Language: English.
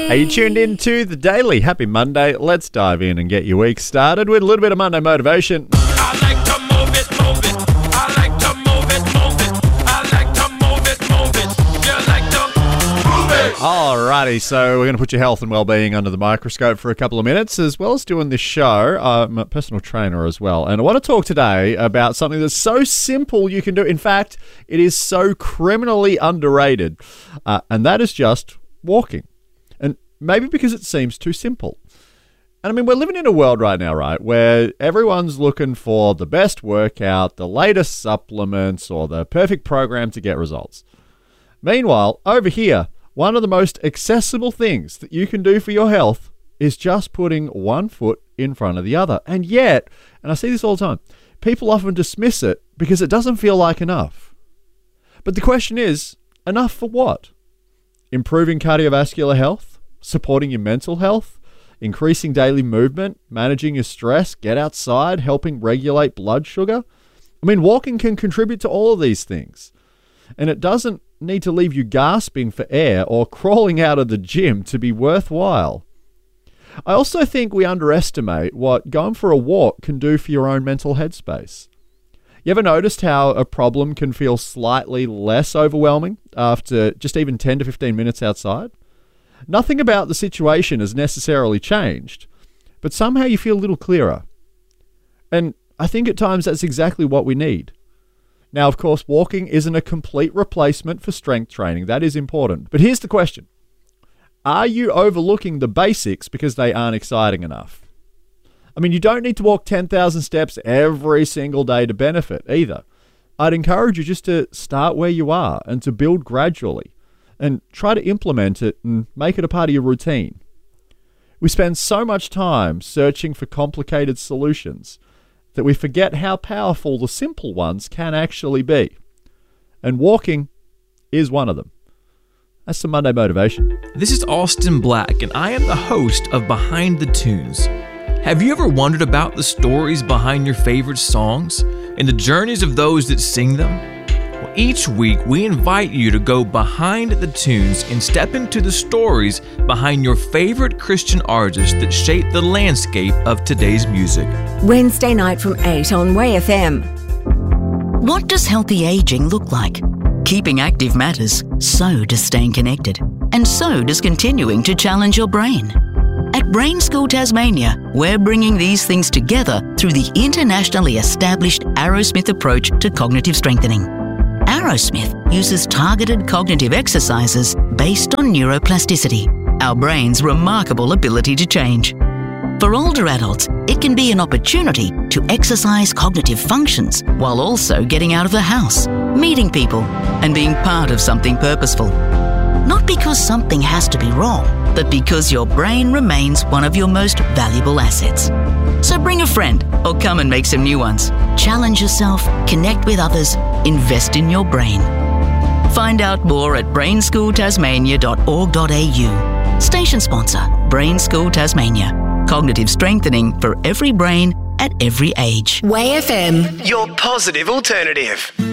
Are you tuned in to The Daily? Happy Monday. Let's dive in and get your week started with a little bit of Monday motivation. I like to move it, move it. I like to move it, move it. I like to move it, move it. You like to move it. Alrighty, so we're going to put your health and well-being under the microscope for a couple of minutes, as well as doing this show. I'm a personal trainer as well, and I want to talk today about something that's so simple you can do. In fact, it is so criminally underrated, and that is just walking. And maybe because it seems too simple. And I mean, we're living in a world right now, right, where everyone's looking for the best workout, the latest supplements, or the perfect program to get results. Meanwhile, over here, one of the most accessible things that you can do for your health is just putting one foot in front of the other. And yet, and I see this all the time, people often dismiss it because it doesn't feel like enough. But the question is, enough for what? Improving cardiovascular health? Supporting your mental health? Increasing daily movement? Managing your stress? Get outside? Helping regulate blood sugar? I mean, walking can contribute to all of these things. And it doesn't need to leave you gasping for air or crawling out of the gym to be worthwhile. I also think we underestimate what going for a walk can do for your own mental headspace. You ever noticed how a problem can feel slightly less overwhelming after just even 10 to 15 minutes outside? Nothing about the situation has necessarily changed, but somehow you feel a little clearer. And I think at times that's exactly what we need. Now, of course, walking isn't a complete replacement for strength training. That is important. But here's the question. Are you overlooking the basics because they aren't exciting enough? I mean, you don't need to walk 10,000 steps every single day to benefit either. I'd encourage you just to start where you are and to build gradually and try to implement it and make it a part of your routine. We spend so much time searching for complicated solutions that we forget how powerful the simple ones can actually be. And walking is one of them. That's some Monday motivation. This is Austin Black, and I am the host of Behind the Tunes. Have you ever wondered about the stories behind your favorite songs and the journeys of those that sing them? Well, each week, we invite you to go behind the tunes and step into the stories behind your favorite Christian artists that shape the landscape of today's music. Wednesday night from 8 on Way FM. What does healthy aging look like? Keeping active matters, so does staying connected. And so does continuing to challenge your brain. At Brain School Tasmania, we're bringing these things together through the internationally established Arrowsmith approach to cognitive strengthening. Arrowsmith uses targeted cognitive exercises based on neuroplasticity, our brain's remarkable ability to change. For older adults, it can be an opportunity to exercise cognitive functions while also getting out of the house, meeting people, and being part of something purposeful. Not because something has to be wrong, but because your brain remains one of your most valuable assets. So bring a friend or come and make some new ones. Challenge yourself, connect with others, invest in your brain. Find out more at brainschooltasmania.org.au. Station sponsor, Brain School Tasmania. Cognitive strengthening for every brain at every age. Way FM. Your positive alternative.